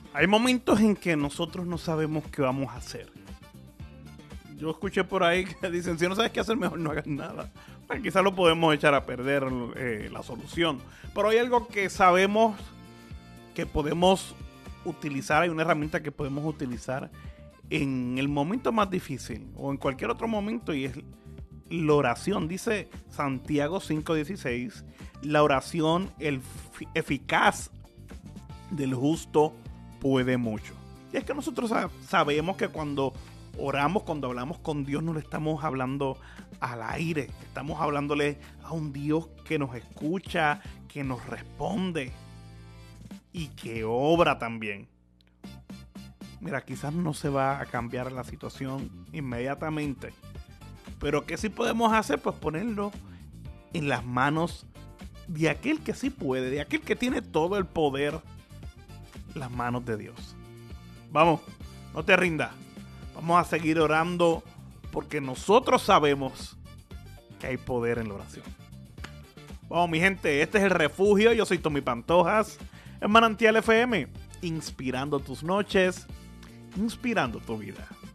Hay momentos en que nosotros no sabemos qué vamos a hacer. Yo escuché por ahí que dicen, si no sabes qué hacer, mejor no hagas nada. Bueno, quizás lo podemos echar a perder la solución. Pero hay algo que sabemos que podemos utilizar, hay una herramienta que podemos utilizar en el momento más difícil o en cualquier otro momento, y es la oración. Dice Santiago 5:16, la oración eficaz del justo puede mucho. Y es que nosotros sabemos que cuando oramos, cuando hablamos con Dios, no le estamos hablando al aire, estamos hablándole a un Dios que nos escucha, que nos responde y que obra también. Mira, quizás no se va a cambiar la situación inmediatamente, pero ¿qué sí podemos hacer? Pues ponerlo en las manos de aquel que sí puede, de aquel que tiene todo el poder, las manos de Dios. Vamos, no te rindas. Vamos a seguir orando porque nosotros sabemos que hay poder en la oración. Vamos, mi gente, este es El Refugio. Yo soy Tommy Pantojas, en Manantial FM, inspirando tus noches, inspirando tu vida.